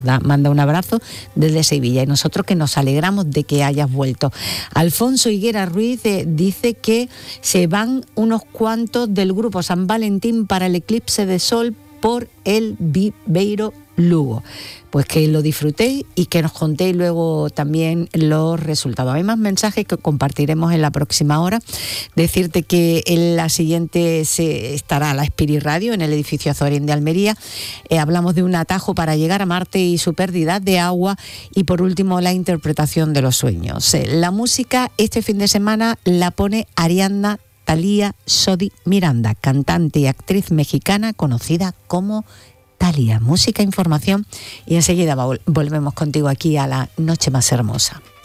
Manda un abrazo desde Sevilla y nosotros que nos alegramos de que hayas vuelto. Alfonso Higuera Ruiz dice que se van unos cuantos del grupo San Valentín para el eclipse de sol por el Viveiro Lugo. Pues que lo disfrutéis y que nos contéis luego también los resultados. Hay más mensajes que compartiremos en la próxima hora. Decirte que en la siguiente estará la Spirit Radio en el edificio Azorín de Almería. Hablamos de un atajo para llegar a Marte y su pérdida de agua. Y por último, la interpretación de los sueños. La música este fin de semana la pone Ariadna Thalía Sodi Miranda, cantante y actriz mexicana conocida como Thalía. Música, información y enseguida volvemos contigo aquí a La Noche Más Hermosa.